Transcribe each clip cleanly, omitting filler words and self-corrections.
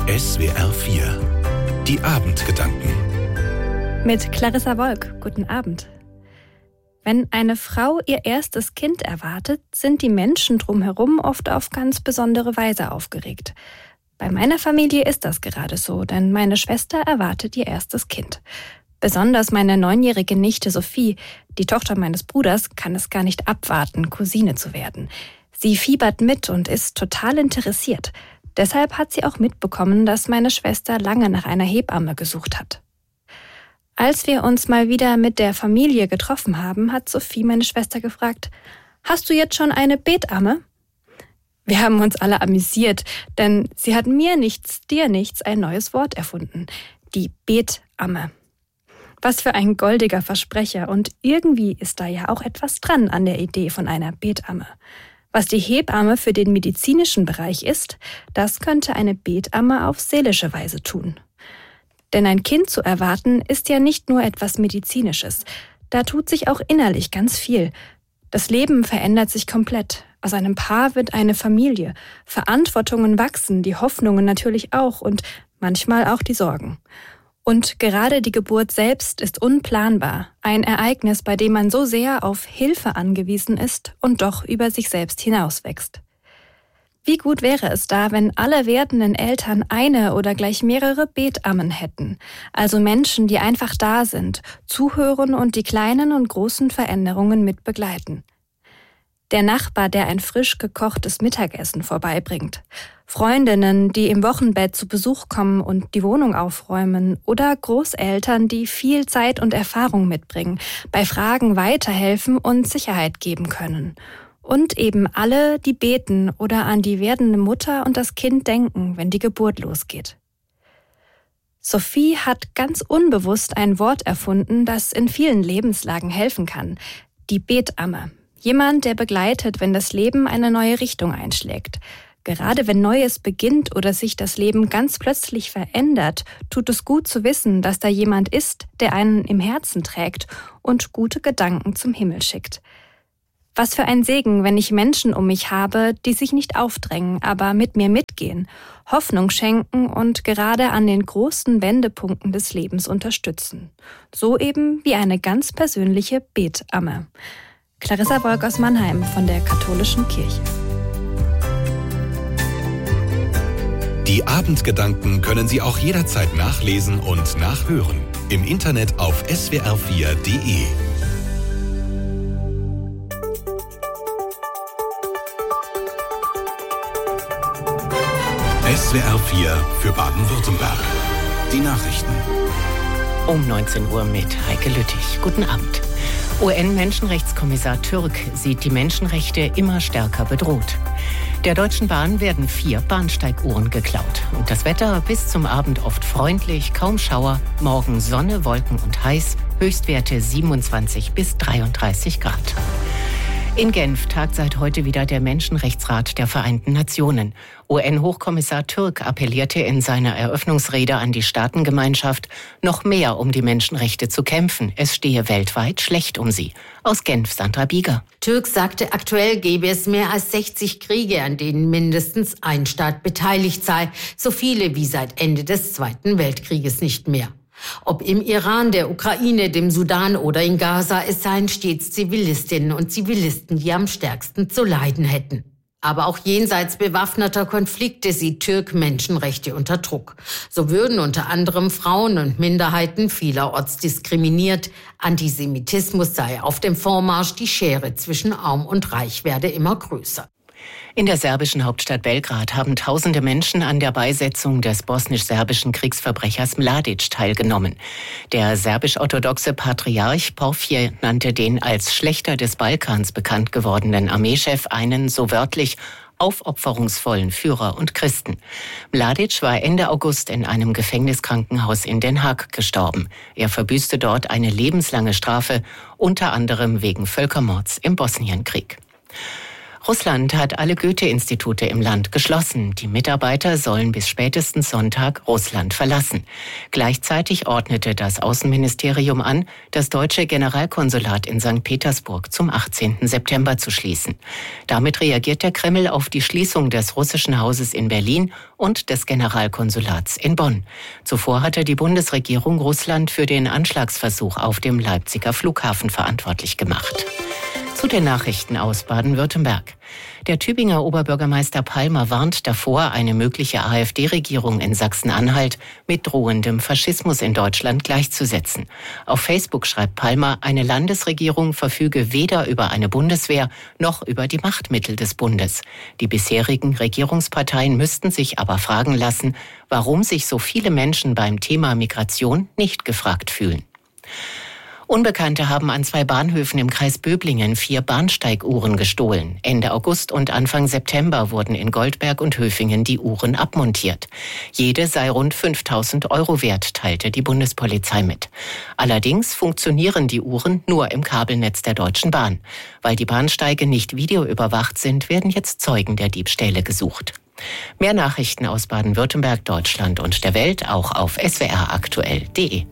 SWR 4. Die Abendgedanken. Mit Clarissa Wolk. Guten Abend. Wenn eine Frau ihr erstes Kind erwartet, sind die Menschen drumherum oft auf ganz besondere Weise aufgeregt. Bei meiner Familie ist das gerade so, denn meine Schwester erwartet ihr erstes Kind. Besonders meine 9-jährige Nichte Sophie, die Tochter meines Bruders, kann es gar nicht abwarten, Cousine zu werden. Sie fiebert mit und ist total interessiert. Deshalb hat sie auch mitbekommen, dass meine Schwester lange nach einer Hebamme gesucht hat. Als wir uns mal wieder mit der Familie getroffen haben, hat Sophie meine Schwester gefragt: Hast du jetzt schon eine Betamme? Wir haben uns alle amüsiert, denn sie hat mir nichts, dir nichts ein neues Wort erfunden. Die Betamme. Was für ein goldiger Versprecher, und irgendwie ist da ja auch etwas dran an der Idee von einer Betamme. Was die Hebamme für den medizinischen Bereich ist, das könnte eine Betamme auf seelische Weise tun. Denn ein Kind zu erwarten ist ja nicht nur etwas Medizinisches. Da tut sich auch innerlich ganz viel. Das Leben verändert sich komplett. Aus einem Paar wird eine Familie. Verantwortungen wachsen, die Hoffnungen natürlich auch und manchmal auch die Sorgen. Und gerade die Geburt selbst ist unplanbar. Ein Ereignis, bei dem man so sehr auf Hilfe angewiesen ist und doch über sich selbst hinauswächst. Wie gut wäre es da, wenn alle werdenden Eltern eine oder gleich mehrere Betammen hätten. Also Menschen, die einfach da sind, zuhören und die kleinen und großen Veränderungen mit begleiten. Der Nachbar, der ein frisch gekochtes Mittagessen vorbeibringt. Freundinnen, die im Wochenbett zu Besuch kommen und die Wohnung aufräumen. Oder Großeltern, die viel Zeit und Erfahrung mitbringen, bei Fragen weiterhelfen und Sicherheit geben können. Und eben alle, die beten oder an die werdende Mutter und das Kind denken, wenn die Geburt losgeht. Sophie hat ganz unbewusst ein Wort erfunden, das in vielen Lebenslagen helfen kann. Die Betamme. Jemand, der begleitet, wenn das Leben eine neue Richtung einschlägt. Gerade wenn Neues beginnt oder sich das Leben ganz plötzlich verändert, tut es gut zu wissen, dass da jemand ist, der einen im Herzen trägt und gute Gedanken zum Himmel schickt. Was für ein Segen, wenn ich Menschen um mich habe, die sich nicht aufdrängen, aber mit mir mitgehen, Hoffnung schenken und gerade an den großen Wendepunkten des Lebens unterstützen. So eben wie eine ganz persönliche Betamme. Clarissa Wolk aus Mannheim von der Katholischen Kirche. Die Abendgedanken können Sie auch jederzeit nachlesen und nachhören. Im Internet auf swr4.de. SWR 4 für Baden-Württemberg. Die Nachrichten. Um 19 Uhr mit Heike Lüttich. Guten Abend. UN-Menschenrechtskommissar Türk sieht die Menschenrechte immer stärker bedroht. Der Deutschen Bahn werden 4 Bahnsteiguhren geklaut. Und das Wetter bis zum Abend oft freundlich, kaum Schauer, morgen Sonne, Wolken und heiß, Höchstwerte 27 bis 33 Grad. In Genf tagt seit heute wieder der Menschenrechtsrat der Vereinten Nationen. UN-Hochkommissar Türk appellierte in seiner Eröffnungsrede an die Staatengemeinschaft, noch mehr um die Menschenrechte zu kämpfen. Es stehe weltweit schlecht um sie. Aus Genf Sandra Bieger. Türk sagte, aktuell gäbe es mehr als 60 Kriege, an denen mindestens ein Staat beteiligt sei. So viele wie seit Ende des Zweiten Weltkrieges nicht mehr. Ob im Iran, der Ukraine, dem Sudan oder in Gaza, es seien stets Zivilistinnen und Zivilisten, die am stärksten zu leiden hätten. Aber auch jenseits bewaffneter Konflikte sieht Türk Menschenrechte unter Druck. So würden unter anderem Frauen und Minderheiten vielerorts diskriminiert. Antisemitismus sei auf dem Vormarsch, die Schere zwischen Arm und Reich werde immer größer. In der serbischen Hauptstadt Belgrad haben tausende Menschen an der Beisetzung des bosnisch-serbischen Kriegsverbrechers Mladic teilgenommen. Der serbisch-orthodoxe Patriarch Porfir nannte den als Schlächter des Balkans bekannt gewordenen Armeechef einen, so wörtlich, aufopferungsvollen Führer und Christen. Mladic war Ende August in einem Gefängniskrankenhaus in Den Haag gestorben. Er verbüßte dort eine lebenslange Strafe, unter anderem wegen Völkermords im Bosnienkrieg. Russland hat alle Goethe-Institute im Land geschlossen. Die Mitarbeiter sollen bis spätestens Sonntag Russland verlassen. Gleichzeitig ordnete das Außenministerium an, das deutsche Generalkonsulat in St. Petersburg zum 18. September zu schließen. Damit reagiert der Kreml auf die Schließung des russischen Hauses in Berlin und des Generalkonsulats in Bonn. Zuvor hatte die Bundesregierung Russland für den Anschlagsversuch auf dem Leipziger Flughafen verantwortlich gemacht. Zu den Nachrichten aus Baden-Württemberg. Der Tübinger Oberbürgermeister Palmer warnt davor, eine mögliche AfD-Regierung in Sachsen-Anhalt mit drohendem Faschismus in Deutschland gleichzusetzen. Auf Facebook schreibt Palmer, eine Landesregierung verfüge weder über eine Bundeswehr noch über die Machtmittel des Bundes. Die bisherigen Regierungsparteien müssten sich aber fragen lassen, warum sich so viele Menschen beim Thema Migration nicht gefragt fühlen. Unbekannte haben an 2 Bahnhöfen im Kreis Böblingen 4 Bahnsteiguhren gestohlen. Ende August und Anfang September wurden in Goldberg und Höfingen die Uhren abmontiert. Jede sei rund 5.000 € wert, teilte die Bundespolizei mit. Allerdings funktionieren die Uhren nur im Kabelnetz der Deutschen Bahn. Weil die Bahnsteige nicht videoüberwacht sind, werden jetzt Zeugen der Diebstähle gesucht. Mehr Nachrichten aus Baden-Württemberg, Deutschland und der Welt auch auf swraktuell.de.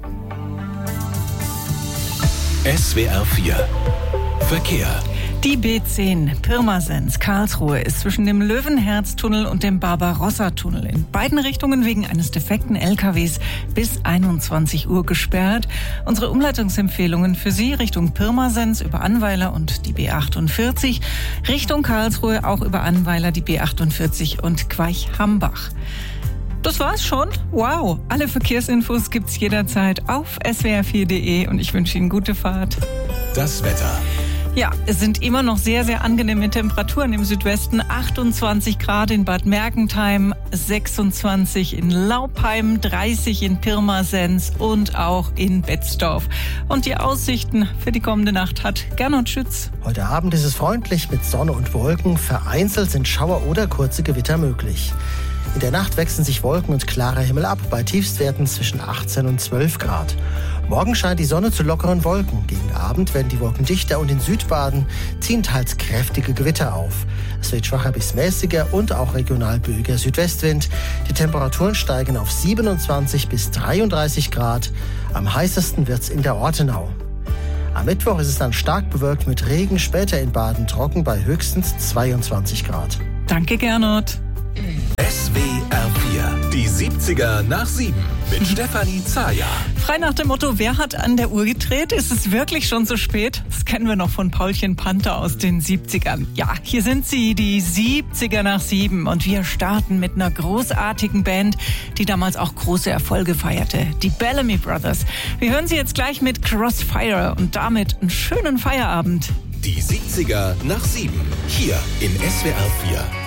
SWR 4 Verkehr. Die B10 Pirmasens Karlsruhe ist zwischen dem Löwenherztunnel und dem Barbarossa-Tunnel in beiden Richtungen wegen eines defekten LKWs bis 21 Uhr gesperrt. Unsere Umleitungsempfehlungen für Sie Richtung Pirmasens über Annweiler und die B48, Richtung Karlsruhe auch über Annweiler, die B48 und Queich-Hambach. Das war's schon. Wow, alle Verkehrsinfos gibt's jederzeit auf swr4.de und ich wünsche Ihnen gute Fahrt. Das Wetter. Ja, es sind immer noch sehr, sehr angenehme Temperaturen im Südwesten. 28 Grad in Bad Mergentheim, 26 in Laupheim, 30 in Pirmasens und auch in Betzdorf. Und die Aussichten für die kommende Nacht hat Gernot Schütz. Heute Abend ist es freundlich mit Sonne und Wolken. Vereinzelt sind Schauer oder kurze Gewitter möglich. In der Nacht wechseln sich Wolken und klarer Himmel ab, bei Tiefstwerten zwischen 18 und 12 Grad. Morgen scheint die Sonne zu lockeren Wolken. Gegen Abend werden die Wolken dichter und in Südbaden ziehen teils kräftige Gewitter auf. Es wird schwacher bis mäßiger und auch regional böiger Südwestwind. Die Temperaturen steigen auf 27 bis 33 Grad. Am heißesten wird's in der Ortenau. Am Mittwoch ist es dann stark bewölkt mit Regen, später in Baden trocken bei höchstens 22 Grad. Danke, Gernot. SWR 4, die 70er nach 7 mit Stefanie Zaja. Frei nach dem Motto, wer hat an der Uhr gedreht? Ist es wirklich schon so spät? Das kennen wir noch von Paulchen Panther aus den 70ern. Ja, hier sind sie, die 70er nach 7 und wir starten mit einer großartigen Band, die damals auch große Erfolge feierte, die Bellamy Brothers. Wir hören sie jetzt gleich mit Crossfire und damit einen schönen Feierabend. Die 70er nach 7, hier in SWR 4.